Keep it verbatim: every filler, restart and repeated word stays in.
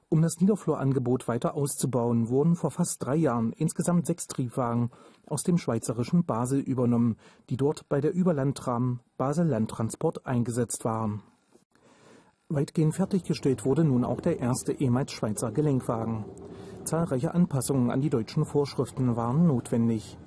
Um das Niederflurangebot weiter auszubauen, wurden vor fast drei Jahren insgesamt sechs Triebwagen aus dem schweizerischen Basel übernommen, die dort bei der Überlandtram Basel Landtransport eingesetzt waren. Weitgehend fertiggestellt wurde nun auch der erste ehemals Schweizer Gelenkwagen. Zahlreiche Anpassungen an die deutschen Vorschriften waren notwendig.